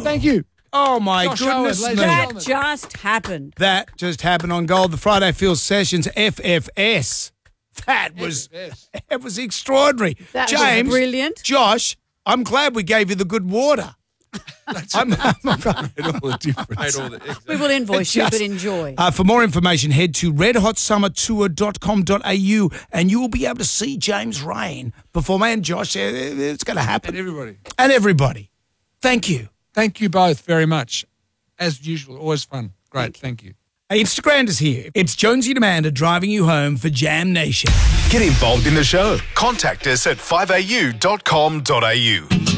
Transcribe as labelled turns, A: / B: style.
A: Thank you.
B: Oh, my
A: Josh
B: goodness
A: Owen,
B: me.
A: ladies and
C: That just happened.
B: That just happened on Gold, the Friday Field Sessions FFS. That was extraordinary.
C: That was
B: James,
C: brilliant.
B: Josh, I'm glad we gave you the good water.
A: Made all the difference.
C: We will invoice you, but enjoy.
B: For more information, head to redhotsummertour.com.au and you will be able to see James Rain perform. And Josh, it's going to happen.
A: And
B: everybody. Thank you.
A: Thank you both very much. As usual, always fun. Great, thank you.
B: Instagram is here. It's Jonesy and Amanda driving you home for Jam Nation.
D: Get involved in the show. Contact us at 5au.com.au.